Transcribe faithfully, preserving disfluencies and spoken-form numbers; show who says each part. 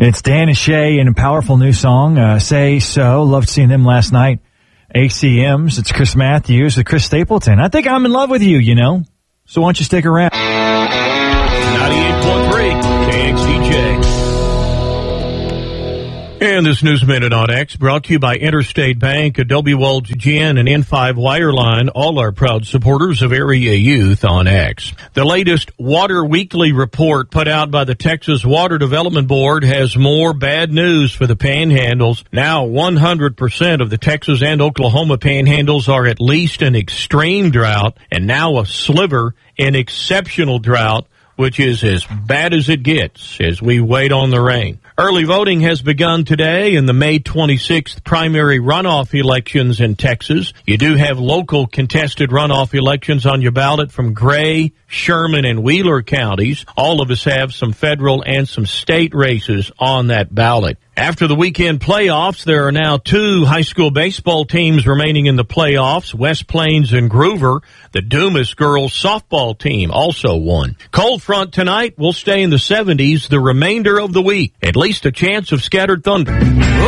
Speaker 1: It's Dan and Shay in a powerful new song, uh, Say So. Loved seeing them last night. A C Ms. It's Chris Matthews with Chris Stapleton. I think I'm in love with you, you know. So why don't you stick around?
Speaker 2: ninety-eight point three K X D J. And this News Minute on X brought to you by Interstate Bank, Adobe Walls Gin, and N five Wireline, all are proud supporters of Area Youth on X. The latest Water Weekly report put out by the Texas Water Development Board has more bad news for the panhandles. Now one hundred percent of the Texas and Oklahoma panhandles are at least in extreme drought, and now a sliver in exceptional drought, which is as bad as it gets as we wait on the rain. Early voting has begun today in the May twenty-sixth primary runoff elections in Texas. You do have local contested runoff elections on your ballot from Gray, Sherman, and Wheeler counties. All of us have some federal and some state races on that ballot. After the weekend playoffs, there are now two high school baseball teams remaining in the playoffs, West Plains and Groover. The Dumas girls softball team also won. Cold front tonight will stay in the seventies the remainder of the week. At least a chance of scattered thunder.